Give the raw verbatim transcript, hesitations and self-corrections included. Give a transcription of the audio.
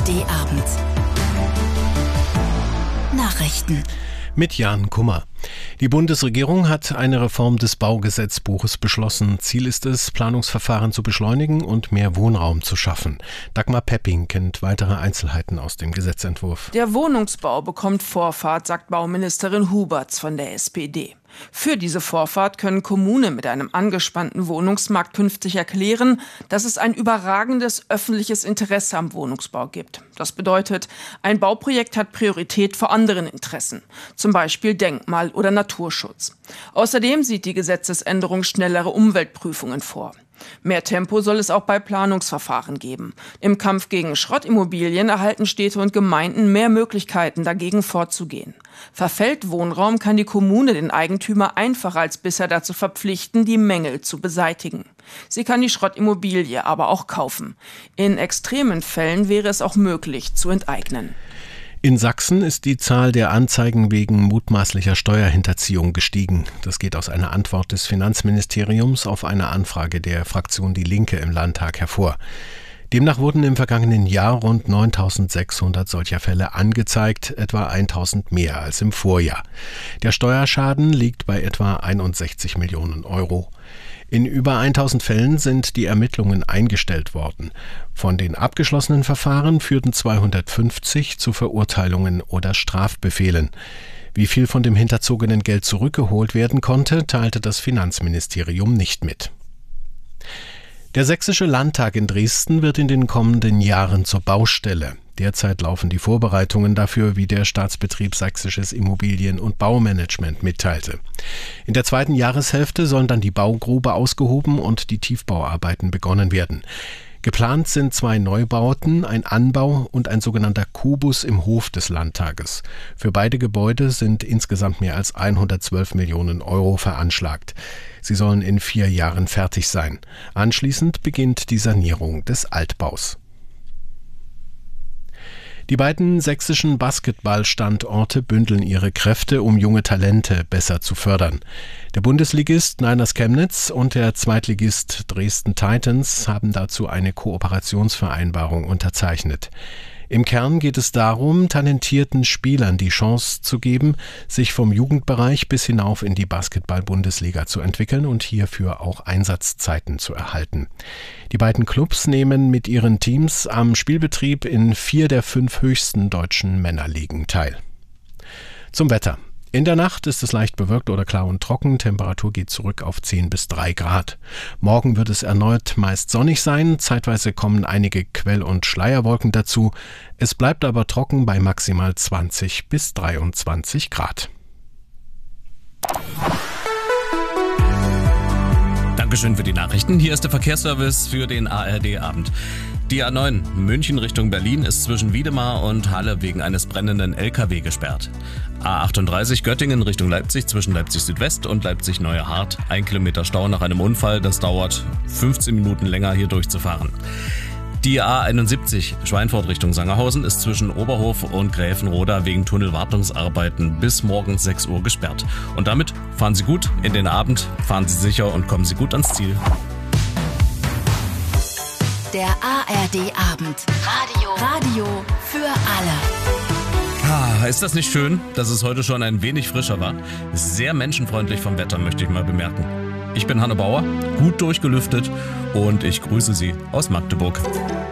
D-Abend. Nachrichten mit Jan Kummer. Die Bundesregierung hat eine Reform des Baugesetzbuches beschlossen. Ziel ist es, Planungsverfahren zu beschleunigen und mehr Wohnraum zu schaffen. Dagmar Pepping kennt weitere Einzelheiten aus dem Gesetzentwurf. Der Wohnungsbau bekommt Vorfahrt, sagt Bauministerin Huberts von der S P D. Für diese Vorfahrt können Kommunen mit einem angespannten Wohnungsmarkt künftig erklären, dass es ein überragendes öffentliches Interesse am Wohnungsbau gibt. Das bedeutet, ein Bauprojekt hat Priorität vor anderen Interessen, zum Beispiel Denkmal- oder Naturschutz. Außerdem sieht die Gesetzesänderung schnellere Umweltprüfungen vor. Mehr Tempo soll es auch bei Planungsverfahren geben. Im Kampf gegen Schrottimmobilien erhalten Städte und Gemeinden mehr Möglichkeiten, dagegen vorzugehen. Verfällt Wohnraum, kann die Kommune den Eigentümer einfacher als bisher dazu verpflichten, die Mängel zu beseitigen. Sie kann die Schrottimmobilie aber auch kaufen. In extremen Fällen wäre es auch möglich, zu enteignen. In Sachsen ist die Zahl der Anzeigen wegen mutmaßlicher Steuerhinterziehung gestiegen. Das geht aus einer Antwort des Finanzministeriums auf eine Anfrage der Fraktion Die Linke im Landtag hervor. Demnach wurden im vergangenen Jahr rund neuntausendsechshundert solcher Fälle angezeigt, etwa tausend mehr als im Vorjahr. Der Steuerschaden liegt bei etwa einundsechzig Millionen Euro. In über tausend Fällen sind die Ermittlungen eingestellt worden. Von den abgeschlossenen Verfahren führten zweihundertfünfzig zu Verurteilungen oder Strafbefehlen. Wie viel von dem hinterzogenen Geld zurückgeholt werden konnte, teilte das Finanzministerium nicht mit. Der Sächsische Landtag in Dresden wird in den kommenden Jahren zur Baustelle. Derzeit laufen die Vorbereitungen dafür, wie der Staatsbetrieb Sächsisches Immobilien- und Baumanagement mitteilte. In der zweiten Jahreshälfte sollen dann die Baugrube ausgehoben und die Tiefbauarbeiten begonnen werden. Geplant sind zwei Neubauten, ein Anbau und ein sogenannter Kubus im Hof des Landtages. Für beide Gebäude sind insgesamt mehr als hundertzwölf Millionen Euro veranschlagt. Sie sollen in vier Jahren fertig sein. Anschließend beginnt die Sanierung des Altbaus. Die beiden sächsischen Basketballstandorte bündeln ihre Kräfte, um junge Talente besser zu fördern. Der Bundesligist Niners Chemnitz und der Zweitligist Dresden Titans haben dazu eine Kooperationsvereinbarung unterzeichnet. Im Kern geht es darum, talentierten Spielern die Chance zu geben, sich vom Jugendbereich bis hinauf in die Basketball-Bundesliga zu entwickeln und hierfür auch Einsatzzeiten zu erhalten. Die beiden Clubs nehmen mit ihren Teams am Spielbetrieb in vier der fünf höchsten deutschen Männerligen teil. Zum Wetter. In der Nacht ist es leicht bewölkt oder klar und trocken. Temperatur geht zurück auf zehn bis drei Grad. Morgen wird es erneut meist sonnig sein. Zeitweise kommen einige Quell- und Schleierwolken dazu. Es bleibt aber trocken bei maximal zwanzig bis dreiundzwanzig Grad. Dankeschön für die Nachrichten. Hier ist der Verkehrsservice für den A R D-Abend. Die A neun München Richtung Berlin ist zwischen Wiedemar und Halle wegen eines brennenden L K W gesperrt. A achtunddreißig Göttingen Richtung Leipzig zwischen Leipzig Südwest und Leipzig Neue Hart. Ein Kilometer Stau nach einem Unfall. Das dauert fünfzehn Minuten länger, hier durchzufahren. Die A einundsiebzig Schweinfurt Richtung Sangerhausen ist zwischen Oberhof und Gräfenroda wegen Tunnelwartungsarbeiten bis morgens sechs Uhr gesperrt. Und damit fahren Sie gut in den Abend, fahren Sie sicher und kommen Sie gut ans Ziel. Der A R D-Abend. Radio. Radio für alle. Ah, ist das nicht schön, dass es heute schon ein wenig frischer war? Sehr menschenfreundlich vom Wetter, möchte ich mal bemerken. Ich bin Hanne Bauer, gut durchgelüftet und ich grüße Sie aus Magdeburg.